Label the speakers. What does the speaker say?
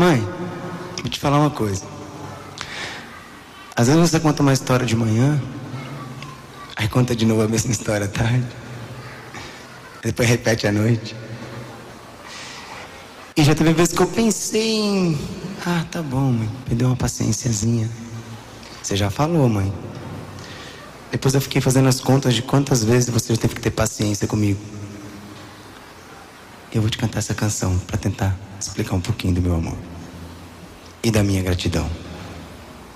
Speaker 1: Mãe, vou te falar uma coisa. Às vezes você conta uma história de manhã, aí conta de novo a mesma história à tarde, depois repete à noite. E já teve vezes que eu pensei em... Ah, tá bom, mãe, me deu uma paciênciazinha. Você já falou, mãe. Depois eu fiquei fazendo as contas de quantas vezes você já teve que ter paciência comigo. Eu vou te cantar essa canção para tentar explicar um pouquinho do meu amor e da minha gratidão.